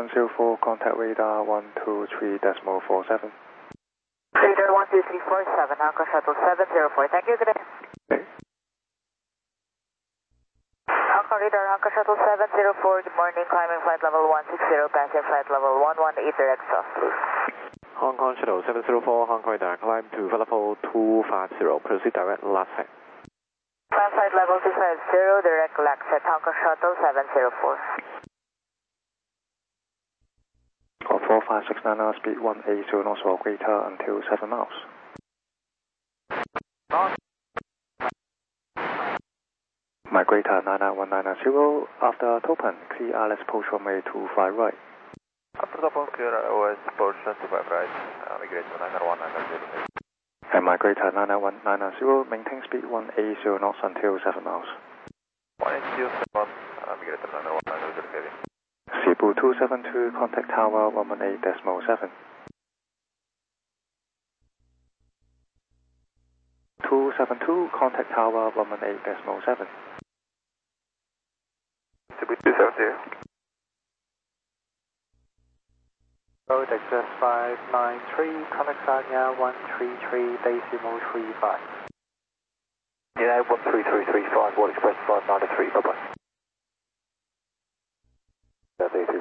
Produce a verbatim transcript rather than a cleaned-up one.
seven zero four, contact radar one two three decimal four seven. Radar one two three four seven, Hong Kong Shuttle seven zero four, thank you, good day. Okay. Hong Kong Radar, Hong Kong Shuttle seven zero four, good morning, climbing flight level one six zero, passing flight level one one eight, direct south, please. Hong Kong Shuttle seven zero four, Hong Kong Radar, climb to flight level two five zero, proceed direct last set. Climb flight level two five zero, direct last set, Hong Kong Shuttle seven zero four. Call four five six nine, speed one eight zero knots or greater until seven miles. Migrator nine nine one nine zero, after Topan, clear R L S approach runway two five right. After Topan, clear O S approach two five right, uh, migrator nine nine one nine zero. And Migrator nine nine one nine zero, maintain speed one eight zero knots until seven miles. one eight zero seven, uh, migrator nine nine one nine zero. Cebu two seven two, contact tower one one eight decimal seven. two seven two, contact tower one one eight decimal seven. Cebu two seven two. Road Express five nine three, contact Sanya one three three decimal three five. Yeah, one three three three five, World Express five nine three, bye bye.